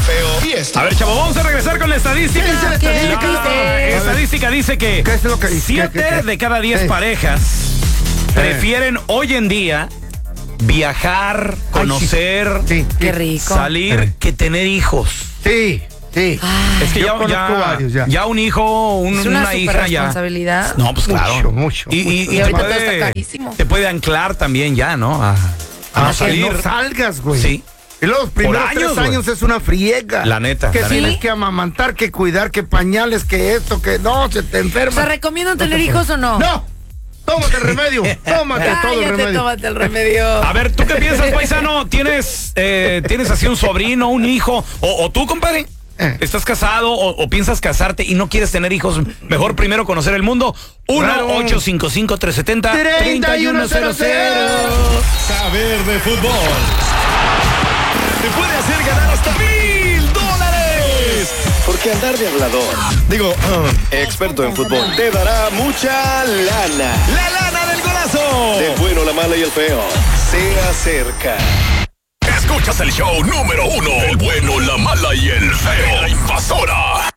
feo. Y esto. A ver, chavo, vamos a regresar con la estadística. ¿Qué dice la estadística? La estadística dice que ¿Qué es lo que dice? 7 de cada 10 Sí. parejas prefieren hoy en día viajar, conocer, Sí. Qué rico. salir, que tener hijos. Sí. Sí. Es que Yo conozco varios, ya. un hijo, Es una una hija ya. responsabilidad. No, pues claro. Mucho. Y te, ahorita todo está carísimo. te puede anclar también ya, ¿no? A no Que salir. no salgas, güey. Sí. Y luego los primeros años, 3 años es una friega. La neta, Que la tienes neta. que amamantar, que cuidar, que pañales, que esto, que no, se te O enferma. sea, ¿recomiendan tener hijos o no? ¡No! Tómate el remedio. Tómate todo el Cállate, remedio. tómate el remedio. A ver, ¿tú qué piensas, paisano? ¿Tienes así un sobrino, un hijo? ¿O tú, compadre? ¿Estás casado o piensas casarte y no quieres tener hijos? Mejor primero conocer el mundo. Claro. 1-855-370-3100. Saber de fútbol te puede hacer ganar hasta $1,000. Porque andar de hablador, experto en fútbol, te dará mucha lana. La lana del golazo. Del bueno, la mala y el feo. Se acerca. Escuchas el show número 1. El bueno, la mala y el feo. La invasora.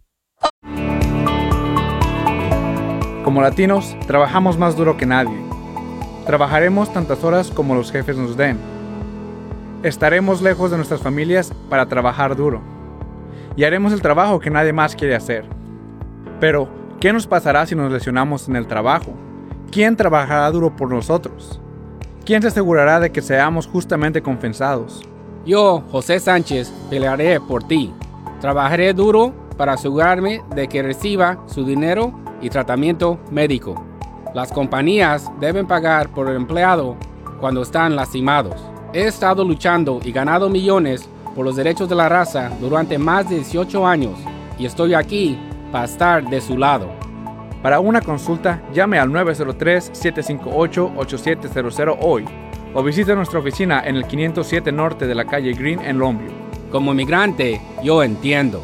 Como latinos, trabajamos más duro que nadie. Trabajaremos tantas horas como los jefes nos den. Estaremos lejos de nuestras familias para trabajar duro. Y haremos el trabajo que nadie más quiere hacer. Pero, ¿qué nos pasará si nos lesionamos en el trabajo? ¿Quién trabajará duro por nosotros? ¿Quién se asegurará de que seamos justamente compensados? Yo, José Sánchez, pelearé por ti. Trabajaré duro para asegurarme de que reciba su dinero y tratamiento médico. Las compañías deben pagar por el empleado cuando están lastimados. He estado luchando y ganado millones por los derechos de la raza durante más de 18 años y estoy aquí para estar de su lado. Para una consulta, llame al 903-758-8700 hoy o visite nuestra oficina en el 507 Norte de la calle Green en Longview. Como inmigrante, yo entiendo.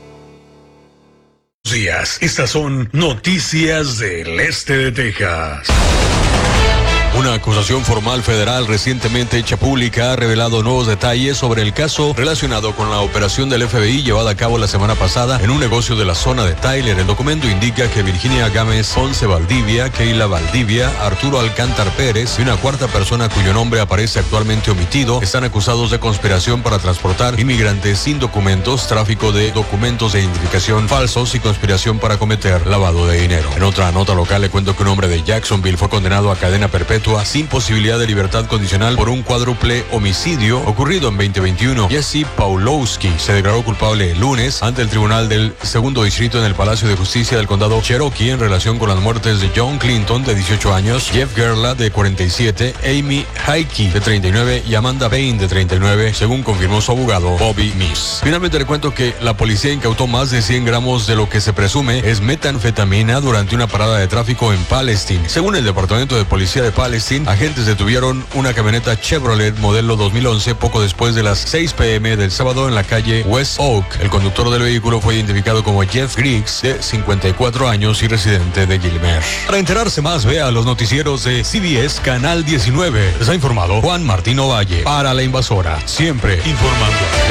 Días, estas son noticias del este de Texas. Una acusación formal federal recientemente hecha pública ha revelado nuevos detalles sobre el caso relacionado con la operación del FBI llevada a cabo la semana pasada en un negocio de la zona de Tyler. El documento indica que Virginia Gámez Ponce Valdivia, Keila Valdivia, Arturo Alcántar Pérez y una cuarta persona cuyo nombre aparece actualmente omitido están acusados de conspiración para transportar inmigrantes sin documentos, tráfico de documentos de identificación falsos y conspiración para cometer lavado de dinero. En otra nota local le cuento que un hombre de Jacksonville fue condenado a cadena perpetua sin posibilidad de libertad condicional por un cuádruple homicidio ocurrido en 2021. Jesse Paulowski se declaró culpable el lunes ante el tribunal del segundo distrito en el Palacio de Justicia del condado Cherokee en relación con las muertes de John Clinton, de 18 años, Jeff Gerla, de 47, Amy Heike, de 39 y Amanda Bain, de 39, según confirmó su abogado Bobby Miss. Finalmente le cuento que la policía incautó más de 100 gramos de lo que se presume es metanfetamina durante una parada de tráfico en Palestine. Según el Departamento de Policía de Palestine, agentes detuvieron una camioneta Chevrolet modelo 2011 poco después de las 6 p.m. del sábado en la calle West Oak. El conductor del vehículo fue identificado como Jeff Griggs, de 54 años y residente de Gilmer. Para enterarse más, vea los noticieros de CBS Canal 19. Les ha informado Juan Martín Ovalle para La Invasora, siempre informando.